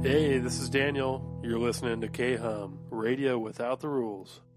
Hey, this is Daniel. You're listening to K-Hum, radio without the rules.